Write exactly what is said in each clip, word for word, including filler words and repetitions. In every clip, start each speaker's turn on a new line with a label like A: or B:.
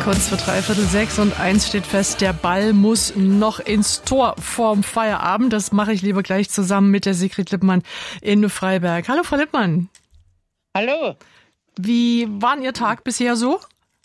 A: Kurz vor dreiviertel sechs und eins steht fest, der Ball muss noch ins Tor vorm Feierabend. Das mache ich lieber gleich zusammen mit der Sigrid Lippmann in Freiberg. Hallo, Frau Lippmann.
B: Hallo.
A: Wie war Ihr Tag bisher so?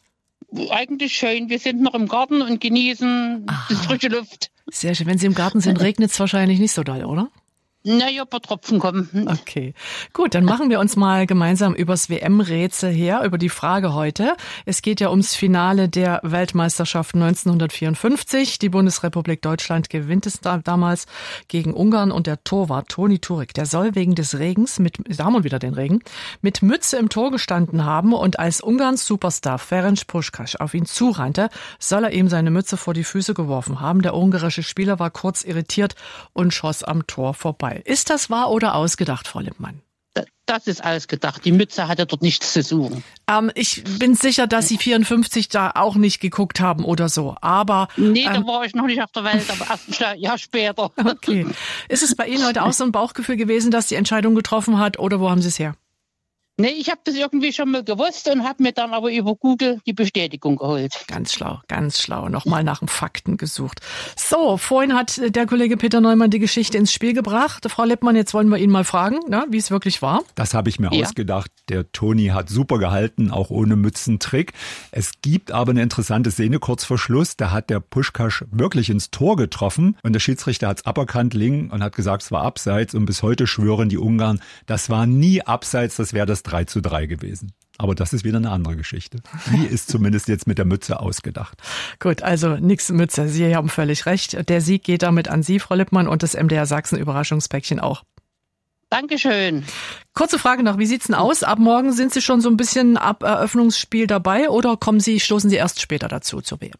B: Eigentlich schön. Wir sind noch im Garten und genießen Aha. die frische Luft.
A: Sehr schön. Wenn Sie im Garten sind, regnet es wahrscheinlich nicht so doll, oder?
B: Naja, ein paar Tropfen kommen.
A: Okay, gut, dann machen wir uns mal gemeinsam übers W M-Rätsel her, über die Frage heute. Es geht ja ums Finale der Weltmeisterschaft neunzehnhundertvierundfünfzig. Die Bundesrepublik Deutschland gewinnt es da, damals gegen Ungarn und der Torwart Toni Turek, der soll wegen des Regens, mit, da haben wir wieder den Regen, mit Mütze im Tor gestanden haben und als Ungarns Superstar Ferenc Puskás auf ihn zurannte, soll er ihm seine Mütze vor die Füße geworfen haben. Der ungarische Spieler war kurz irritiert und schoss am Tor vorbei. Ist das wahr oder ausgedacht, Frau Lippmann?
B: Das ist ausgedacht. Die Mütze hatte dort nichts zu suchen.
A: Ähm, ich bin sicher, dass Sie vierundfünfzig da auch nicht geguckt haben oder so. Aber
B: nee,
A: ähm,
B: da war ich noch nicht auf der Welt, aber erst ein Jahr später.
A: Okay. Ist es bei Ihnen heute auch so ein Bauchgefühl gewesen, dass die Entscheidung getroffen hat, oder wo haben Sie es her?
B: Nee, ich habe das irgendwie schon mal gewusst und habe mir dann aber über Google die Bestätigung geholt.
A: Ganz schlau, ganz schlau. Nochmal nach den Fakten gesucht. So, vorhin hat der Kollege Peter Neumann die Geschichte ins Spiel gebracht. Frau Lippmann, jetzt wollen wir ihn mal fragen, na, wie es wirklich war.
C: Das habe ich mir ja. ausgedacht. Der Toni hat super gehalten, auch ohne Mützentrick. Es gibt aber eine interessante Szene kurz vor Schluss. Da hat der Puskás wirklich ins Tor getroffen und der Schiedsrichter hat es aberkannt, Ling, und hat gesagt, es war abseits. Und bis heute schwören die Ungarn, das war nie abseits, das wäre das drei zu drei gewesen. Aber das ist wieder eine andere Geschichte. Die ist zumindest jetzt mit der Mütze ausgedacht.
A: Gut, also nix Mütze. Sie haben völlig recht. Der Sieg geht damit an Sie, Frau Lippmann, und das M D R Sachsen Überraschungspäckchen auch.
B: Dankeschön.
A: Kurze Frage noch, wie sieht's denn aus? Ab morgen sind Sie schon so ein bisschen ab Eröffnungsspiel dabei oder kommen Sie, stoßen Sie erst später dazu zur W M?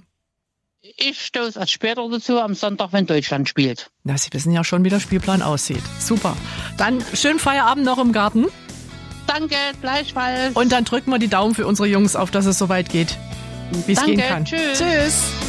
B: Ich stoße erst später dazu, am Sonntag, wenn Deutschland spielt.
A: Na, Sie wissen ja schon, wie der Spielplan aussieht. Super. Dann schönen Feierabend noch im Garten.
B: Danke, gleichfalls.
A: Und dann drücken wir die Daumen für unsere Jungs auf, dass es so weit geht, wie es gehen kann.
B: Tschüss.
A: Tschüss.